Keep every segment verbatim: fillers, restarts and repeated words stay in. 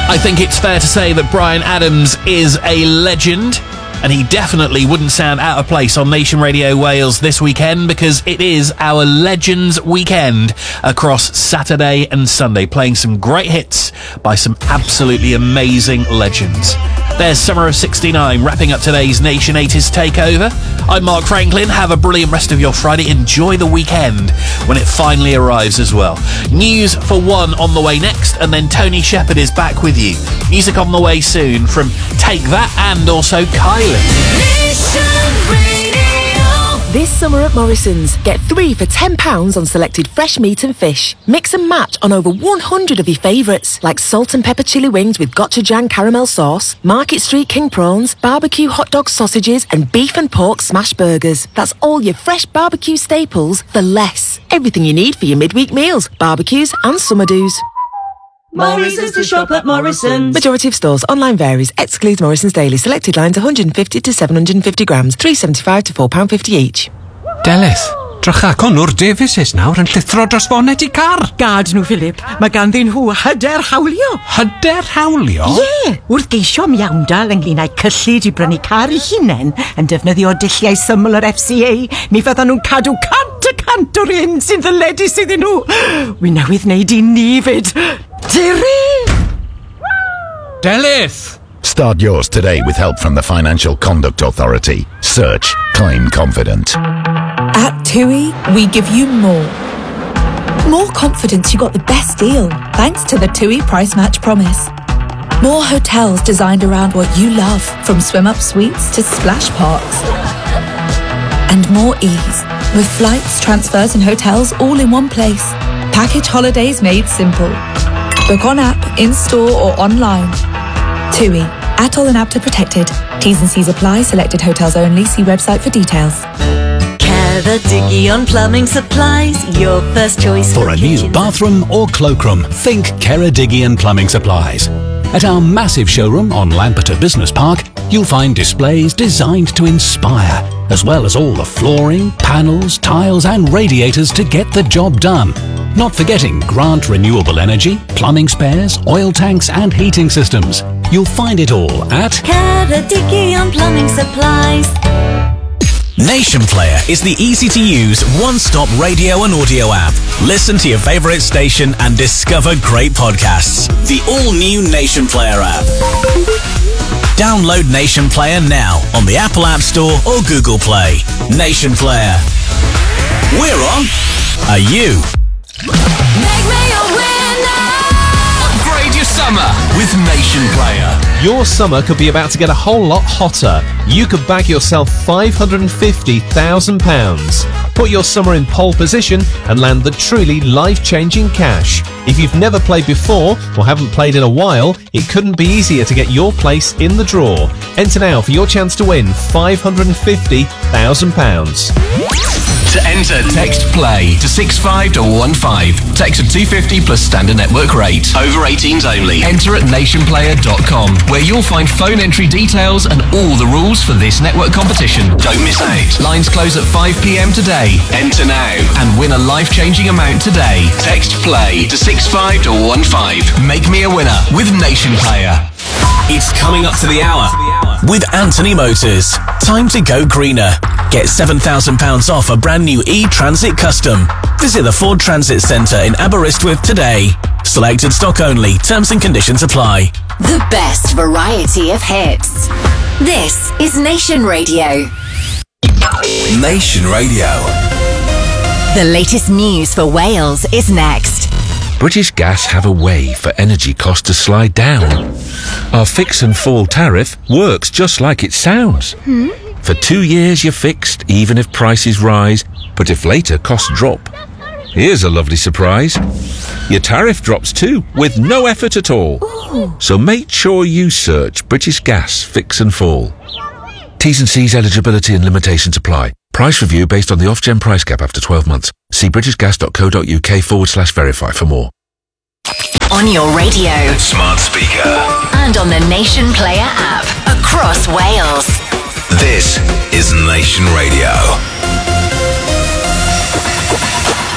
I think it's fair to say that Bryan Adams is a legend, and he definitely wouldn't sound out of place on Nation Radio Wales this weekend, because it is our Legends weekend across Saturday and Sunday, playing some great hits by some absolutely amazing legends. There's Summer of sixty-nine, wrapping up today's Nation eighties Takeover. I'm Mark Franklin. Have a brilliant rest of your Friday. Enjoy the weekend when it finally arrives as well. News for one on the way next, and then Tony Shepherd is back with you. Music on the way soon from Take That and also Kylie. Nation Radio. This summer at Morrison's, get three for ten pounds on selected fresh meat and fish. Mix and match on over one hundred of your favourites, like salt and pepper chili wings with gochujang caramel sauce, Market Street king prawns, barbecue hot dog sausages, and beef and pork smash burgers. That's all your fresh barbecue staples for less. Everything you need for your midweek meals, barbecues and summer do's. Morrison's to shop at Morrison's. Majority of stores. Online varies. Excludes Morrison's Daily. Selected lines one hundred fifty to seven hundred fifty grams. three pounds seventy-five to four pounds fifty each. Delyth, drycha Conor Davies nawr yn llithro dros bonnet I car. Gad nhw, Philip. Mae ganddyn nhw hyder hawlio. Hyder hawlio? Ie, yeah, wrth geisio miawndal ynglyn â'i cyllid I brynu car I hunain yn defnyddio dulliau syml yr F C A, mi fyddan nhw'n cadw cant y cant o'r hyn sy'n ddyledus iddyn nhw. Wi newydd wneud I ni fyd. Terry! Delyth! Start yours today with help from the Financial Conduct Authority. Search Claim Confident. At TUI, we give you more. More confidence you got the best deal, thanks to the TUI Price Match Promise. More hotels designed around what you love, from swim-up suites to splash parks. And more ease, with flights, transfers and hotels all in one place. Package holidays made simple. Book on app, in-store or online. TUI. Atoll and APTA protected. T's and C's apply. Selected hotels only. See website for details. Ceredigion Plumbing Supplies, your first choice for, for a new kitchen. bathroom or cloakroom. Think Ceredigion Plumbing Supplies. At our massive showroom on Lampeter Business Park, you'll find displays designed to inspire, as well as all the flooring, panels, tiles and radiators to get the job done. Not forgetting Grant Renewable Energy, plumbing spares, oil tanks and heating systems. You'll find it all at Ceredigion Plumbing Supplies. Nation Player is the easy-to-use, one-stop radio and audio app. Listen to your favourite station and discover great podcasts. The all-new Nation Player app. Download Nation Player now on the Apple App Store or Google Play. Nation Player. We're on. Are you? Make me a winner. Upgrade your summer with Nation Player. Your summer could be about to get a whole lot hotter. You could bag yourself five hundred fifty thousand pounds. Put your summer in pole position and land the truly life-changing cash. If you've never played before or haven't played in a while, it couldn't be easier to get your place in the draw. Enter now for your chance to win five hundred fifty thousand pounds. To enter, text PLAY to six five one five. Text at two fifty plus standard network rate. Over eighteens only. Enter at nation player dot com, where you'll find phone entry details and all the rules for this network competition. Don't miss out. Lines close at five p.m. today. Enter now and win a life-changing amount today. Text PLAY to six five one five. Make me a winner with Nation Player. It's coming up to the hour with Anthony Motors. Time to go greener. Get seven thousand pounds off a brand new e-Transit Custom. Visit the Ford Transit Centre in Aberystwyth today. Selected stock only. Terms and conditions apply. The best variety of hits. This is Nation Radio. Nation Radio. The latest news for Wales is next. British Gas have a way for energy costs to slide down. Our fix and fall tariff works just like it sounds. Hmm? For two years you're fixed, even if prices rise, but if later costs drop. Here's a lovely surprise. Your tariff drops too, with no effort at all. Ooh. So make sure you search British Gas Fix and Fall. T's and C's eligibility and limitations apply. Price review based on the off-gen price cap after twelve months. See britishgas.co.uk forward slash verify for more. On your radio. Smart speaker. And on the Nation Player app. Across Wales. This is Nation Radio.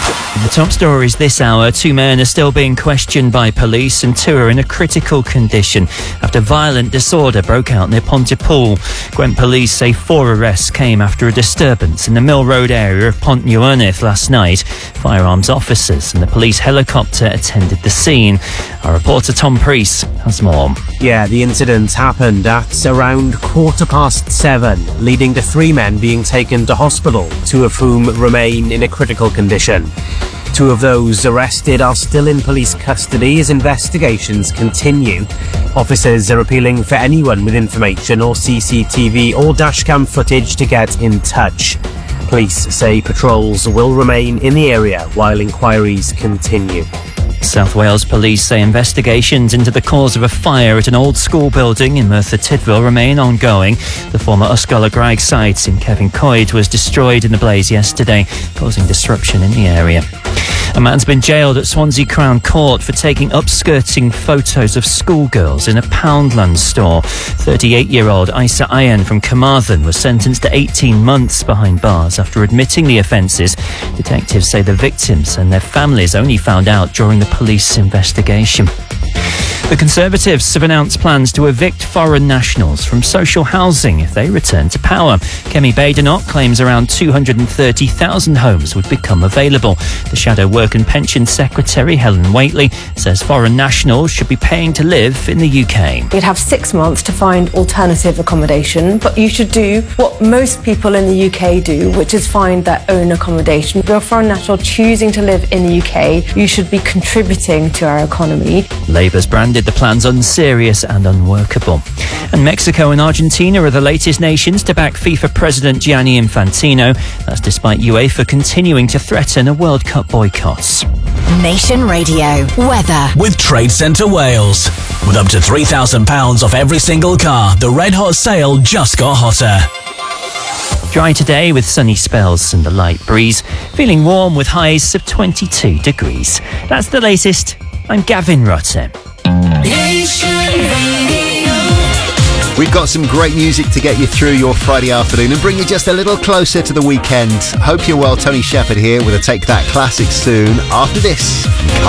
Top stories this hour. Two men are still being questioned by police and two are in a critical condition after violent disorder broke out near Pontypool. Gwent police say four arrests came after a disturbance in the Mill Road area of Pont Newydd last night. Firearms officers and the police helicopter attended the scene. Our reporter Tom Priest has more. Yeah, the incident happened at around quarter past seven, leading to three men being taken to hospital, two of whom remain in a critical condition. Two of those arrested are still in police custody as investigations continue. Officers are appealing for anyone with information or C C T V or dashcam footage to get in touch. Police say patrols will remain in the area while inquiries continue. South Wales police say investigations into the cause of a fire at an old school building in Merthyr Tydfil remain ongoing. The former Ysgol y Graig site in Cefn Coed was destroyed in the blaze yesterday, causing disruption in the area. A man's been jailed at Swansea Crown Court for taking upskirting photos of schoolgirls in a Poundland store. thirty-eight-year-old Isa Iron from Carmarthen was sentenced to eighteen months behind bars after admitting the offences. Detectives say the victims and their families only found out during the police investigation. The Conservatives have announced plans to evict foreign nationals from social housing if they return to power. Kemi Badenoch claims around two hundred thirty thousand homes would become available. The Shadow Work and Pension Secretary, Helen Waitley, says foreign nationals should be paying to live in the U K. You'd have six months to find alternative accommodation, but you should do what most people in the U K do, which is find their own accommodation. If you're a foreign national choosing to live in the U K, you should be contributing to our economy. Labour's branded the plans unserious and unworkable. And Mexico and Argentina are the latest nations to back FIFA President Gianni Infantino. That's despite UEFA continuing to threaten a World Cup boycott. Nation Radio weather with Trade Centre Wales. With up to three thousand pounds off every single car, the Red Hot sale just got hotter. Dry today with sunny spells and a light breeze. Feeling warm with highs of twenty-two degrees. That's the latest. I'm Gavin Rutter. We've got some great music to get you through your Friday afternoon and bring you just a little closer to the weekend. Hope you're well. Tony Shepherd here with a Take That classic soon after this.